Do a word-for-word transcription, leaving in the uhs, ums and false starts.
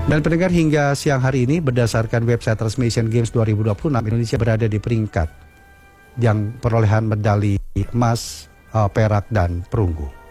Dan pendengar, hingga siang hari ini berdasarkan website resmi Asian Games dua ribu dua puluh enam, Indonesia berada di peringkat yang perolehan medali emas, uh, perak, dan perunggu.